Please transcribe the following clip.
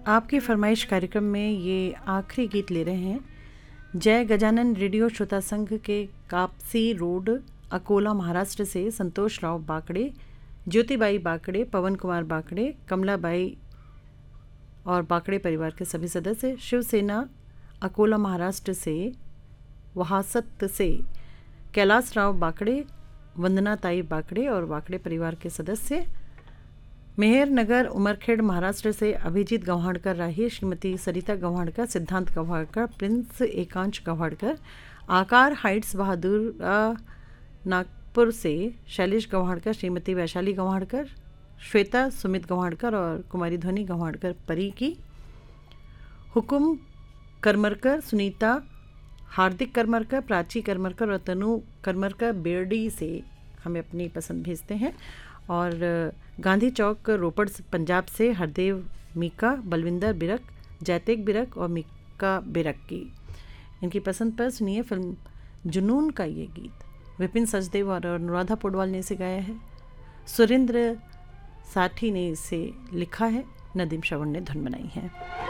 आपकी फरमाइश कार्यक्रम में ये आखिरी गीत ले रहे हैं। जय गजानन रेडियो श्रोता संघ के कापसी रोड अकोला महाराष्ट्र से संतोष राव बाकड़े, ज्योतिबाई बाकड़े, पवन कुमार बाकड़े, कमलाबाई और बाकड़े परिवार के सभी सदस्य, शिवसेना अकोला महाराष्ट्र से वहासत से कैलाश राव बाकड़े, वंदनाताई बाकड़े और बाकड़े परिवार के सदस्य, मेहर नगर उमरखेड़ महाराष्ट्र से अभिजीत गव्हाणकर राही, श्रीमती सरिता गव्हाणकर, सिद्धांत गव्हाणकर, प्रिंस एकांश गव्हाणकर, आकार हाइट्स बहादुर नागपुर से शैलेश गव्हाणकर, श्रीमती वैशाली गव्हाणकर, श्वेता सुमित गव्हाणकर और कुमारी ध्वनि गव्हाणकर परी की, हुकुम करमरकर, सुनीता, हार्दिक करमरकर, प्राची करमरकर और तनु करमरकर बेरडी से हमें अपनी पसंद भेजते हैं। और गांधी चौक रोपड़ पंजाब से हरदेव मीका, बलविंदर बिरक, जैतेक बिरक और मीका बिरक की इनकी पसंद पर सुनिए फिल्म जुनून का ये गीत। विपिन सचदेव और अनुराधा पौडवाल ने इसे गाया है, सुरेंद्र साठी ने इसे लिखा है, नदीम श्रवण ने धुन बनाई है।